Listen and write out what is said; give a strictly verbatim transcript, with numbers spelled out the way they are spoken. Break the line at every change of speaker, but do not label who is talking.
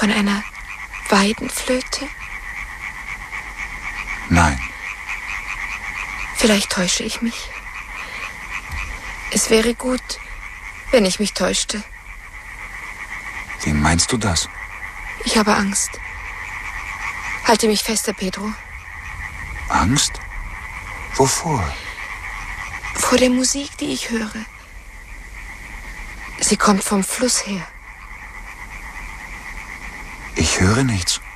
Von einer Weidenflöte?
Nein.
Vielleicht täusche ich mich. Es wäre gut, wenn ich mich täuschte.
Wie meinst du das?
Ich habe Angst. Halte mich fester, Pedro.
Angst? Wovor?
Vor der Musik, die ich höre. Sie kommt vom Fluss her.
Ich höre nichts.